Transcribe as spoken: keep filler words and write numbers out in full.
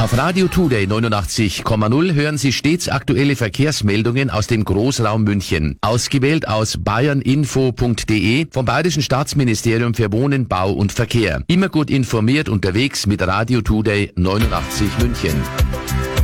Auf Radio Today neunundachtzig Komma null hören Sie stets aktuelle Verkehrsmeldungen aus dem Großraum München. Ausgewählt aus bayerninfo punkt de vom Bayerischen Staatsministerium für Wohnen, Bau und Verkehr. Immer gut informiert unterwegs mit Radio Today neunundachtzig München.